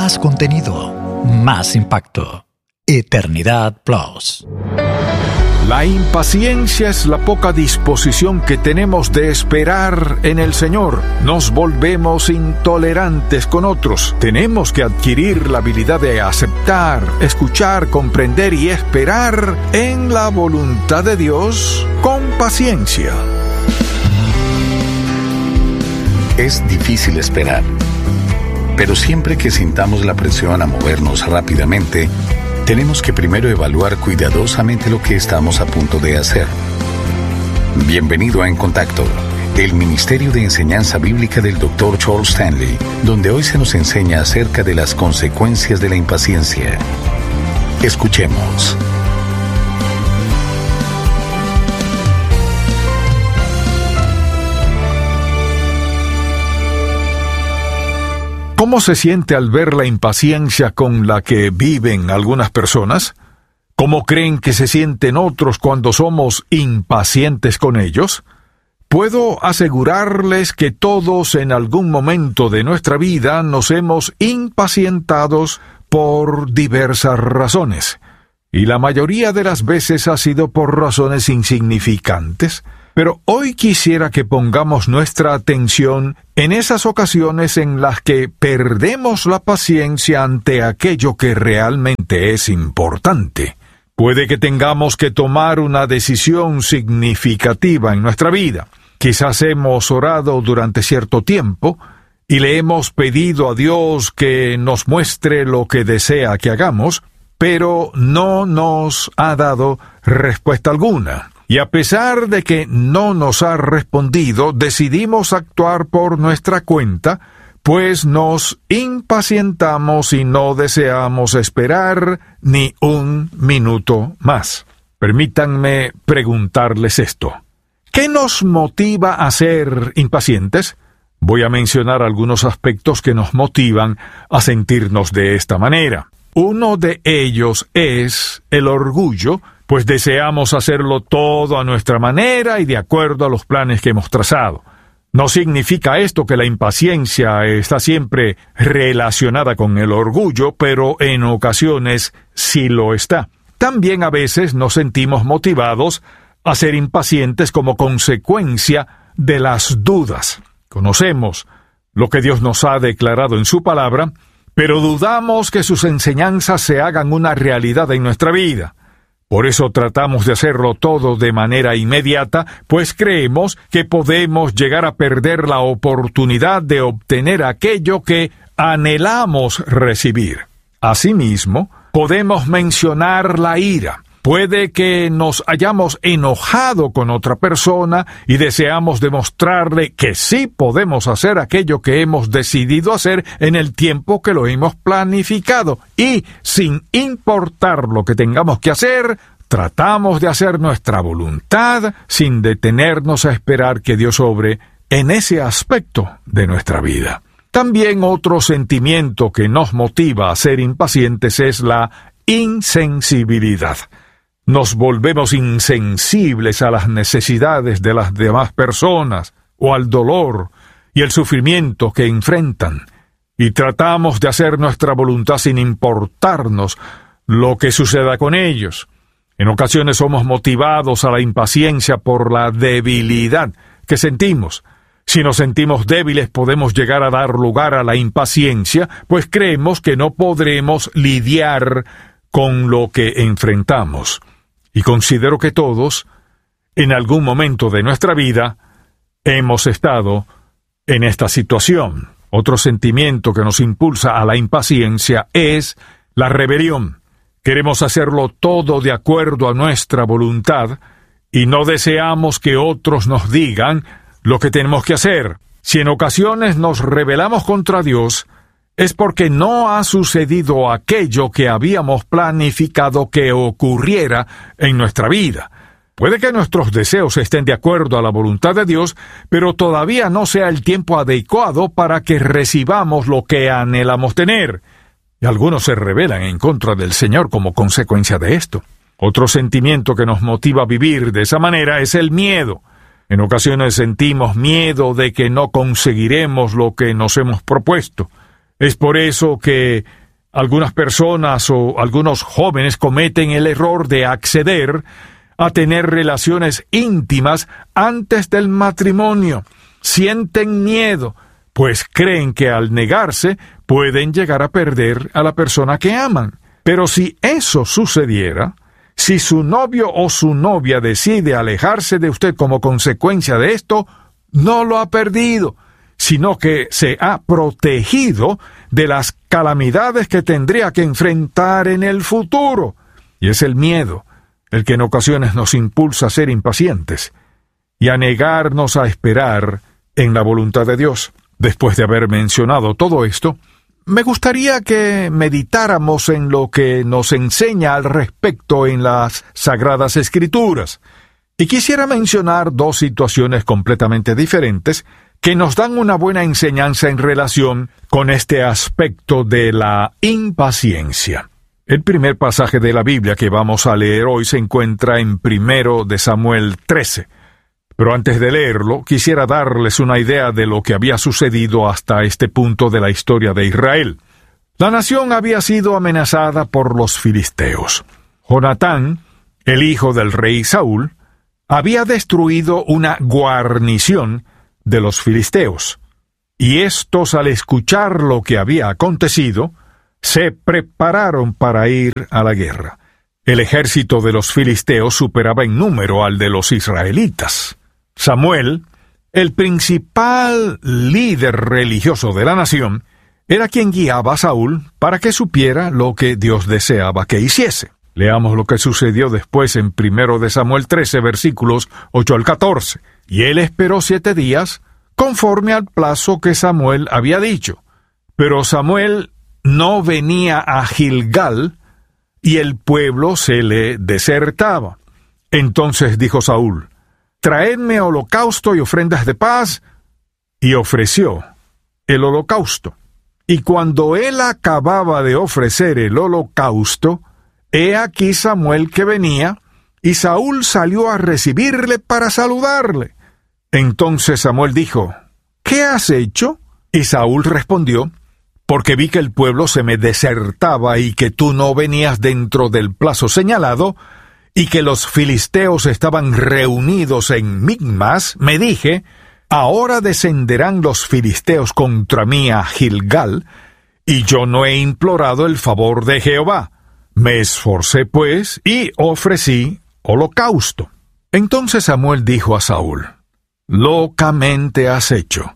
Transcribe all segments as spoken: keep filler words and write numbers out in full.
más contenido, más impacto. Eternidad Plus. La impaciencia es la poca disposición que tenemos de esperar en el Señor. Nos volvemos intolerantes con otros. Tenemos que adquirir la habilidad de aceptar, escuchar, comprender y esperar en la voluntad de Dios con paciencia. Es difícil esperar, pero siempre que sintamos la presión a movernos rápidamente, tenemos que primero evaluar cuidadosamente lo que estamos a punto de hacer. Bienvenido a En Contacto, el Ministerio de Enseñanza Bíblica del doctor Charles Stanley, donde hoy se nos enseña acerca de las consecuencias de la impaciencia. Escuchemos. ¿Cómo se siente al ver la impaciencia con la que viven algunas personas? ¿Cómo creen que se sienten otros cuando somos impacientes con ellos? Puedo asegurarles que todos en algún momento de nuestra vida nos hemos impacientados por diversas razones, y la mayoría de las veces ha sido por razones insignificantes. Pero hoy quisiera que pongamos nuestra atención en esas ocasiones en las que perdemos la paciencia ante aquello que realmente es importante. Puede que tengamos que tomar una decisión significativa en nuestra vida. Quizás hemos orado durante cierto tiempo y le hemos pedido a Dios que nos muestre lo que desea que hagamos, pero no nos ha dado respuesta alguna. Y a pesar de que no nos ha respondido, decidimos actuar por nuestra cuenta, pues nos impacientamos y no deseamos esperar ni un minuto más. Permítanme preguntarles esto. ¿Qué nos motiva a ser impacientes? Voy a mencionar algunos aspectos que nos motivan a sentirnos de esta manera. Uno de ellos es el orgullo, pues deseamos hacerlo todo a nuestra manera y de acuerdo a los planes que hemos trazado. No significa esto que la impaciencia está siempre relacionada con el orgullo, pero en ocasiones sí lo está. También a veces nos sentimos motivados a ser impacientes como consecuencia de las dudas. Conocemos lo que Dios nos ha declarado en su palabra, pero dudamos que sus enseñanzas se hagan una realidad en nuestra vida. Por eso tratamos de hacerlo todo de manera inmediata, pues creemos que podemos llegar a perder la oportunidad de obtener aquello que anhelamos recibir. Asimismo, podemos mencionar la ira. Puede que nos hayamos enojado con otra persona y deseamos demostrarle que sí podemos hacer aquello que hemos decidido hacer en el tiempo que lo hemos planificado. Y, sin importar lo que tengamos que hacer, tratamos de hacer nuestra voluntad sin detenernos a esperar que Dios obre en ese aspecto de nuestra vida. También otro sentimiento que nos motiva a ser impacientes es la insensibilidad. Nos volvemos insensibles a las necesidades de las demás personas o al dolor y el sufrimiento que enfrentan, y tratamos de hacer nuestra voluntad sin importarnos lo que suceda con ellos. En ocasiones somos motivados a la impaciencia por la debilidad que sentimos. Si nos sentimos débiles, podemos llegar a dar lugar a la impaciencia, pues creemos que no podremos lidiar con lo que enfrentamos. Y considero que todos, en algún momento de nuestra vida, hemos estado en esta situación. Otro sentimiento que nos impulsa a la impaciencia es la rebelión. Queremos hacerlo todo de acuerdo a nuestra voluntad y no deseamos que otros nos digan lo que tenemos que hacer. Si en ocasiones nos rebelamos contra Dios, es porque no ha sucedido aquello que habíamos planificado que ocurriera en nuestra vida. Puede que nuestros deseos estén de acuerdo a la voluntad de Dios, pero todavía no sea el tiempo adecuado para que recibamos lo que anhelamos tener. Y algunos se rebelan en contra del Señor como consecuencia de esto. Otro sentimiento que nos motiva a vivir de esa manera es el miedo. En ocasiones sentimos miedo de que no conseguiremos lo que nos hemos propuesto. Es por eso que Algunas personas o algunos jóvenes cometen el error de acceder a tener relaciones íntimas antes del matrimonio. Sienten miedo, pues creen que al negarse pueden llegar a perder a la persona que aman. Pero si eso sucediera, si su novio o su novia decide alejarse de usted como consecuencia de esto, no lo ha perdido, sino que se ha protegido de las calamidades que tendría que enfrentar en el futuro. Y es el miedo el que en ocasiones nos impulsa a ser impacientes y a negarnos a esperar en la voluntad de Dios. Después de haber mencionado todo esto, me gustaría que meditáramos en lo que nos enseña al respecto en las Sagradas Escrituras. Y quisiera mencionar dos situaciones completamente diferentes que nos dan una buena enseñanza en relación con este aspecto de la impaciencia. El primer pasaje de la Biblia que vamos a leer hoy se encuentra en Primero de Samuel trece. Pero antes de leerlo, quisiera darles una idea de lo que había sucedido hasta este punto de la historia de Israel. La nación había sido amenazada por los filisteos. Jonatán, el hijo del rey Saúl, había destruido una guarnición de los filisteos, y estos, al escuchar lo que había acontecido, se prepararon para ir a la guerra. El ejército de los filisteos superaba en número al de los israelitas. Samuel, el principal líder religioso de la nación, era quien guiaba a Saúl para que supiera lo que Dios deseaba que hiciese. Leamos lo que sucedió después en Primero de Samuel trece, versículos ocho al catorce. Y él esperó siete días, conforme al plazo que Samuel había dicho. Pero Samuel no venía a Gilgal, y el pueblo se le desertaba. Entonces dijo Saúl: «Traedme holocausto y ofrendas de paz», y ofreció el holocausto. Y cuando él acababa de ofrecer el holocausto, he aquí Samuel que venía, y Saúl salió a recibirle para saludarle. Entonces Samuel dijo: «¿Qué has hecho?» Y Saúl respondió: «Porque vi que el pueblo se me desertaba y que tú no venías dentro del plazo señalado, y que los filisteos estaban reunidos en Micmas, me dije: ahora descenderán los filisteos contra mí a Gilgal, y yo no he implorado el favor de Jehová. Me esforcé, pues, y ofrecí holocausto». Entonces Samuel dijo a Saúl: «Locamente has hecho.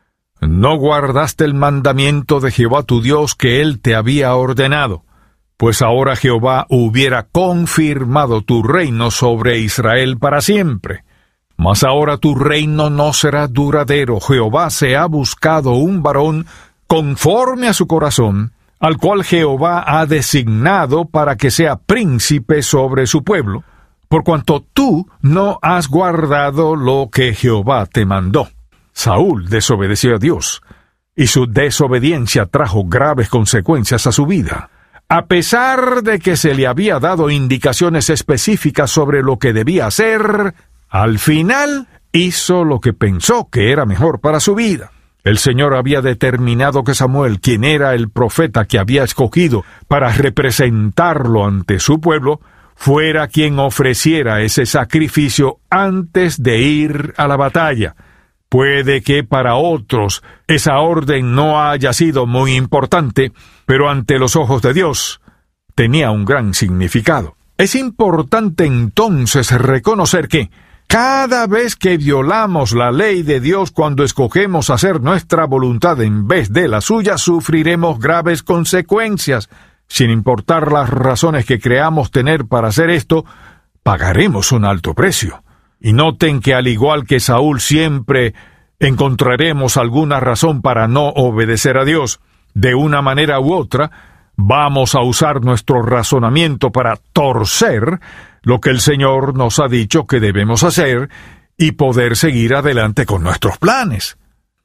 No guardaste el mandamiento de Jehová tu Dios que él te había ordenado, pues ahora Jehová hubiera confirmado tu reino sobre Israel para siempre. Mas ahora tu reino no será duradero. Jehová se ha buscado un varón conforme a su corazón, al cual Jehová ha designado para que sea príncipe sobre su pueblo, por cuanto tú no has guardado lo que Jehová te mandó». Saúl desobedeció a Dios, y su desobediencia trajo graves consecuencias a su vida. A pesar de que se le había dado indicaciones específicas sobre lo que debía hacer, al final hizo lo que pensó que era mejor para su vida. El Señor había determinado que Samuel, quien era el profeta que había escogido para representarlo ante su pueblo, fuera quien ofreciera ese sacrificio antes de ir a la batalla. Puede que para otros esa orden no haya sido muy importante, pero ante los ojos de Dios tenía un gran significado. Es importante entonces reconocer que cada vez que violamos la ley de Dios cuando escogemos hacer nuestra voluntad en vez de la suya, sufriremos graves consecuencias. Sin importar las razones que creamos tener para hacer esto, pagaremos un alto precio. Y noten que al igual que Saúl siempre encontraremos alguna razón para no obedecer a Dios. De una manera u otra, vamos a usar nuestro razonamiento para torcer lo que el Señor nos ha dicho que debemos hacer y poder seguir adelante con nuestros planes.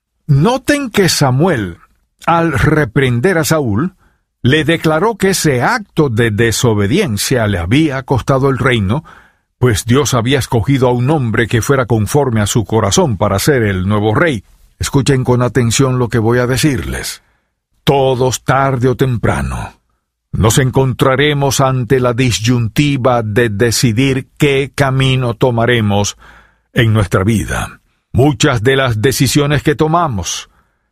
Noten que Samuel, al reprender a Saúl, le declaró que ese acto de desobediencia le había costado el reino, pues Dios había escogido a un hombre que fuera conforme a su corazón para ser el nuevo rey. Escuchen con atención lo que voy a decirles. Todos, tarde o temprano, nos encontraremos ante la disyuntiva de decidir qué camino tomaremos en nuestra vida. Muchas de las decisiones que tomamos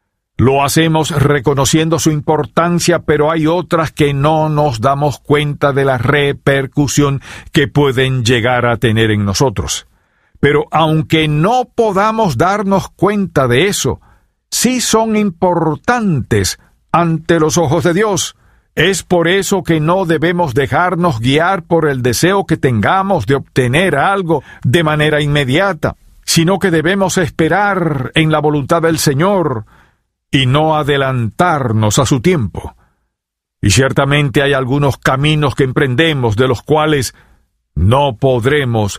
lo hacemos reconociendo su importancia, pero hay otras que no nos damos cuenta de la repercusión que pueden llegar a tener en nosotros. Pero aunque no podamos darnos cuenta de eso, sí son importantes ante los ojos de Dios. Es por eso que no debemos dejarnos guiar por el deseo que tengamos de obtener algo de manera inmediata, sino que debemos esperar en la voluntad del Señor y no adelantarnos a su tiempo. Y ciertamente hay algunos caminos que emprendemos de los cuales no podremos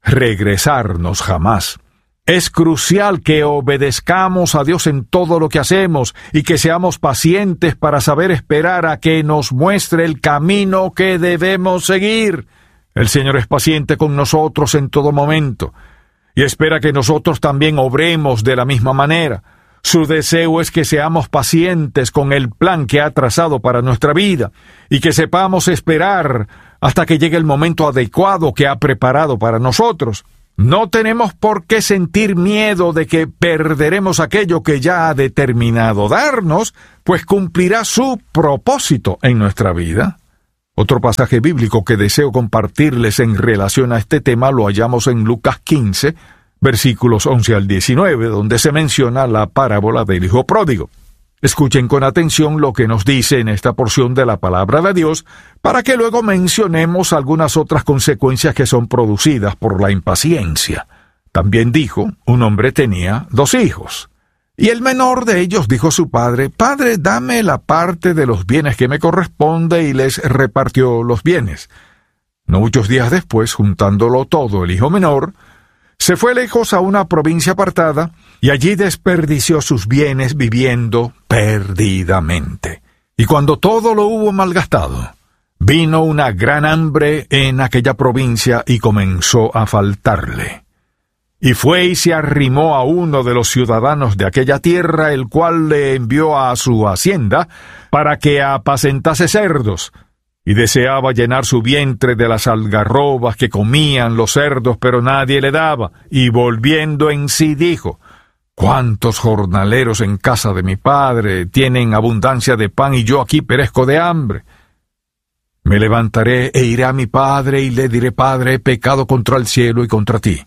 regresarnos jamás. Es crucial que obedezcamos a Dios en todo lo que hacemos y que seamos pacientes para saber esperar a que nos muestre el camino que debemos seguir. El Señor es paciente con nosotros en todo momento y espera que nosotros también obremos de la misma manera. Su deseo es que seamos pacientes con el plan que ha trazado para nuestra vida y que sepamos esperar hasta que llegue el momento adecuado que ha preparado para nosotros. No tenemos por qué sentir miedo de que perderemos aquello que ya ha determinado darnos, pues cumplirá su propósito en nuestra vida. Otro pasaje bíblico que deseo compartirles en relación a este tema lo hallamos en Lucas quince, versículos once al diecinueve, donde se menciona la parábola del hijo pródigo. Escuchen con atención lo que nos dice en esta porción de la palabra de Dios, para que luego mencionemos algunas otras consecuencias que son producidas por la impaciencia. También dijo, un hombre tenía dos hijos, y el menor de ellos dijo a su padre, «Padre, dame la parte de los bienes que me corresponde», y les repartió los bienes. No muchos días después, juntándolo todo, el hijo menor se fue lejos a una provincia apartada y allí desperdició sus bienes viviendo perdidamente. Y cuando todo lo hubo malgastado, vino una gran hambre en aquella provincia y comenzó a faltarle. Y fue y se arrimó a uno de los ciudadanos de aquella tierra, el cual le envió a su hacienda para que apacentase cerdos. Y deseaba llenar su vientre de las algarrobas que comían los cerdos, pero nadie le daba. Y volviendo en sí dijo, «¿Cuántos jornaleros en casa de mi padre tienen abundancia de pan y yo aquí perezco de hambre? Me levantaré e iré a mi padre y le diré, Padre, he pecado contra el cielo y contra ti.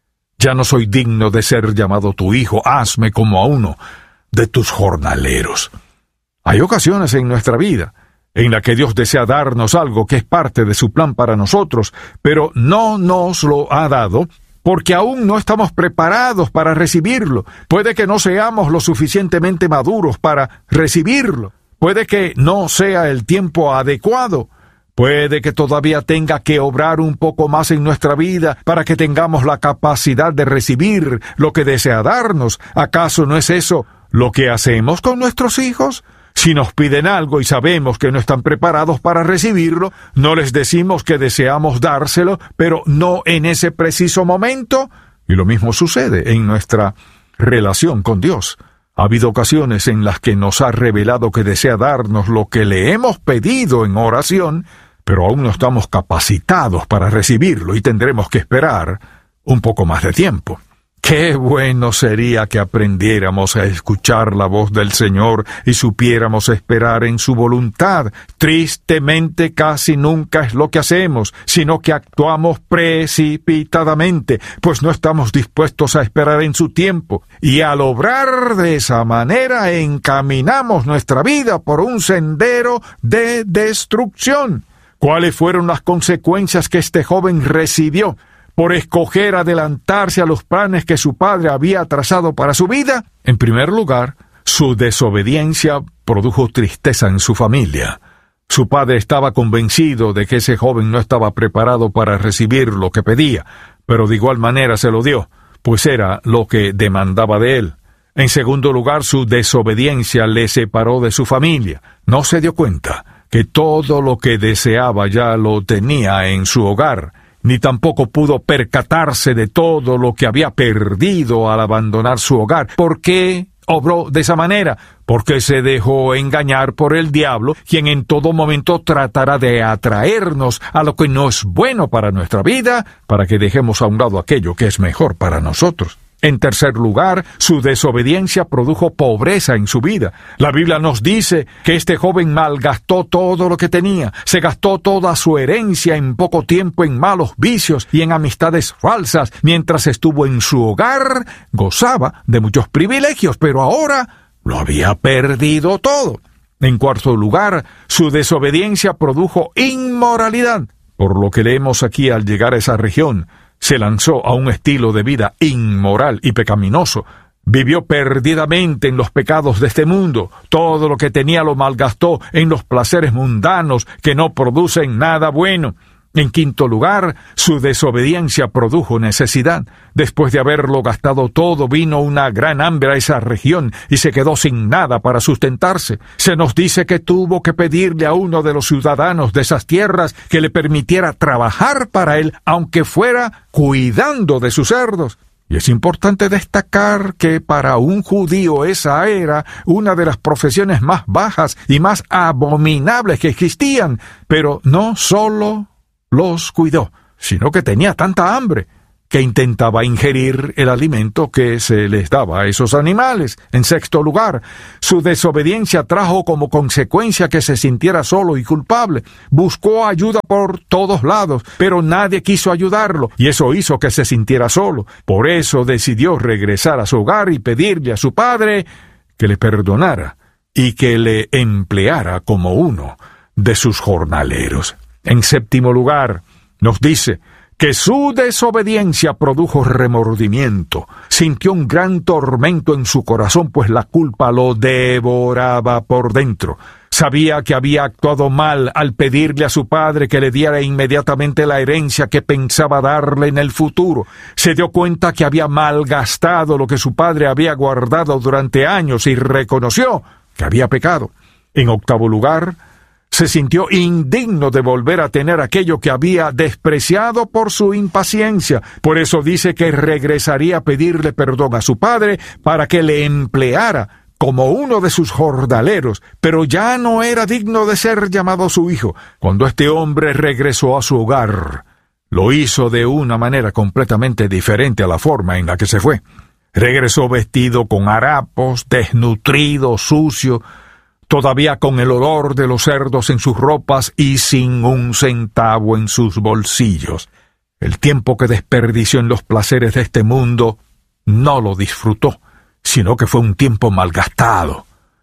Ya no soy digno de ser llamado tu hijo, hazme como a uno de tus jornaleros». Hay ocasiones en nuestra vida en la que Dios desea darnos algo que es parte de su plan para nosotros, pero no nos lo ha dado porque aún no estamos preparados para recibirlo. Puede que no seamos lo suficientemente maduros para recibirlo. Puede que no sea el tiempo adecuado. Puede que todavía tenga que obrar un poco más en nuestra vida para que tengamos la capacidad de recibir lo que desea darnos. ¿Acaso no es eso lo que hacemos con nuestros hijos? Si nos piden algo y sabemos que no están preparados para recibirlo, no les decimos que deseamos dárselo, pero no en ese preciso momento. Y lo mismo sucede en nuestra relación con Dios. Ha habido ocasiones en las que nos ha revelado que desea darnos lo que le hemos pedido en oración, pero aún no estamos capacitados para recibirlo y tendremos que esperar un poco más de tiempo. Qué bueno sería que aprendiéramos a escuchar la voz del Señor y supiéramos esperar en su voluntad. Tristemente casi nunca es lo que hacemos, sino que actuamos precipitadamente, pues no estamos dispuestos a esperar en su tiempo. Y al obrar de esa manera encaminamos nuestra vida por un sendero de destrucción. ¿Cuáles fueron las consecuencias que este joven recibió por escoger adelantarse a los planes que su padre había trazado para su vida? En primer lugar, su desobediencia produjo tristeza en su familia. Su padre estaba convencido de que ese joven no estaba preparado para recibir lo que pedía, pero de igual manera se lo dio, pues era lo que demandaba de él. En segundo lugar, su desobediencia le separó de su familia. No se dio cuenta que todo lo que deseaba ya lo tenía en su hogar, ni tampoco pudo percatarse de todo lo que había perdido al abandonar su hogar. ¿Por qué obró de esa manera, porque se dejó engañar por el diablo, quien en todo momento tratará de atraernos a lo que no es bueno para nuestra vida, para que dejemos a un lado aquello que es mejor para nosotros. En tercer lugar, su desobediencia produjo pobreza en su vida. La Biblia nos dice que este joven malgastó todo lo que tenía, se gastó toda su herencia en poco tiempo en malos vicios y en amistades falsas. Mientras estuvo en su hogar, gozaba de muchos privilegios, pero ahora lo había perdido todo. En cuarto lugar, su desobediencia produjo inmoralidad. Por lo que leemos aquí, al llegar a esa región, se lanzó a un estilo de vida inmoral y pecaminoso. Vivió perdidamente en los pecados de este mundo. Todo lo que tenía lo malgastó en los placeres mundanos que no producen nada bueno. En quinto lugar, su desobediencia produjo necesidad. Después de haberlo gastado todo, vino una gran hambre a esa región y se quedó sin nada para sustentarse. Se nos dice que tuvo que pedirle a uno de los ciudadanos de esas tierras que le permitiera trabajar para él, aunque fuera cuidando de sus cerdos. Y es importante destacar que para un judío esa era una de las profesiones más bajas y más abominables que existían, pero no solo los cuidó, sino que tenía tanta hambre que intentaba ingerir el alimento que se les daba a esos animales. En sexto lugar, su desobediencia trajo como consecuencia que se sintiera solo y culpable. Buscó ayuda por todos lados, pero nadie quiso ayudarlo, y eso hizo que se sintiera solo. Por eso decidió regresar a su hogar y pedirle a su padre que le perdonara y que le empleara como uno de sus jornaleros. En séptimo lugar, nos dice que su desobediencia produjo remordimiento. Sintió un gran tormento en su corazón, pues la culpa lo devoraba por dentro. Sabía que había actuado mal al pedirle a su padre que le diera inmediatamente la herencia que pensaba darle en el futuro. Se dio cuenta que había malgastado lo que su padre había guardado durante años y reconoció que había pecado. En octavo lugar, se sintió indigno de volver a tener aquello que había despreciado por su impaciencia. Por eso dice que regresaría a pedirle perdón a su padre para que le empleara como uno de sus jornaleros, pero ya no era digno de ser llamado su hijo. Cuando este hombre regresó a su hogar, lo hizo de una manera completamente diferente a la forma en la que se fue. Regresó vestido con harapos, desnutrido, sucio, todavía con el olor de los cerdos en sus ropas y sin un centavo en sus bolsillos. El tiempo que desperdició en los placeres de este mundo no lo disfrutó, sino que fue un tiempo malgastado.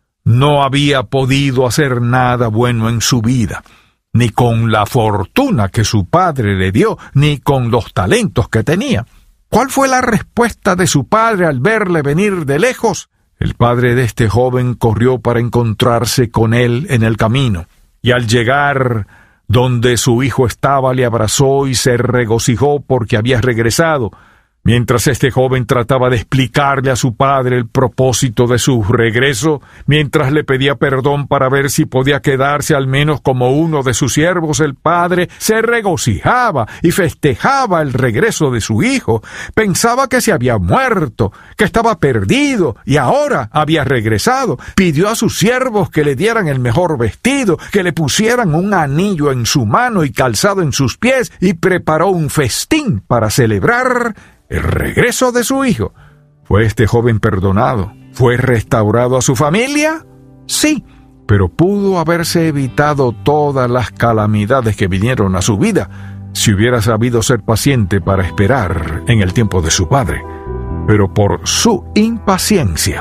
No había podido hacer nada bueno en su vida, ni con la fortuna que su padre le dio, ni con los talentos que tenía. ¿Cuál fue la respuesta de su padre al verle venir de lejos? El padre de este joven corrió para encontrarse con él en el camino, y al llegar donde su hijo estaba, le abrazó y se regocijó porque había regresado. Mientras este joven trataba de explicarle a su padre el propósito de su regreso, mientras le pedía perdón para ver si podía quedarse al menos como uno de sus siervos, el padre se regocijaba y festejaba el regreso de su hijo. Pensaba que se había muerto, que estaba perdido y ahora había regresado. Pidió a sus siervos que le dieran el mejor vestido, que le pusieran un anillo en su mano y calzado en sus pies, y preparó un festín para celebrar el regreso de su hijo. ¿Fue este joven perdonado? ¿Fue restaurado a su familia? Sí, pero pudo haberse evitado todas las calamidades que vinieron a su vida si hubiera sabido ser paciente para esperar en el tiempo de su padre. Pero por su impaciencia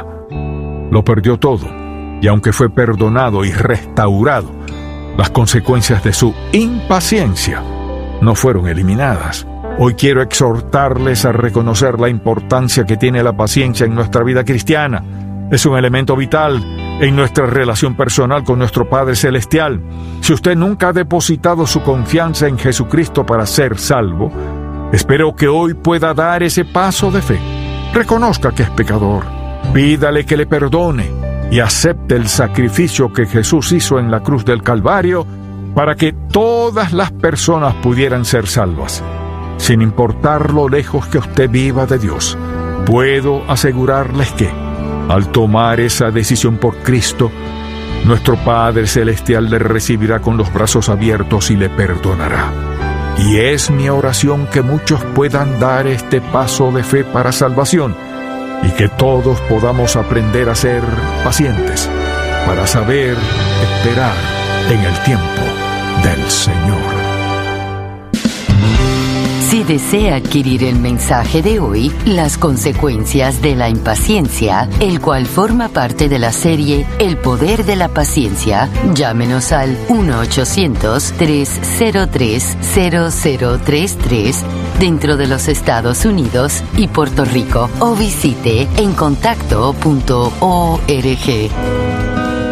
lo perdió todo, y aunque fue perdonado y restaurado, las consecuencias de su impaciencia no fueron eliminadas. Hoy quiero exhortarles a reconocer la importancia que tiene la paciencia en nuestra vida cristiana. Es un elemento vital en nuestra relación personal con nuestro Padre Celestial. Si usted nunca ha depositado su confianza en Jesucristo para ser salvo, espero que hoy pueda dar ese paso de fe. Reconozca que es pecador, pídale que le perdone y acepte el sacrificio que Jesús hizo en la cruz del Calvario para que todas las personas pudieran ser salvas. Sin importar lo lejos que usted viva de Dios, puedo asegurarles que Al tomar esa decisión por Cristo, nuestro Padre Celestial le recibirá con los brazos abiertos y le perdonará. Y es mi oración que muchos puedan dar este paso de fe para salvación y que todos podamos aprender a ser pacientes para saber esperar en el tiempo del Señor. Si desea adquirir el mensaje de hoy, Las consecuencias de la impaciencia, el cual forma parte de la serie El poder de la paciencia, llámenos al uno ochocientos, tres cero tres, cero cero tres tres dentro de los Estados Unidos y Puerto Rico o visite en contacto punto org.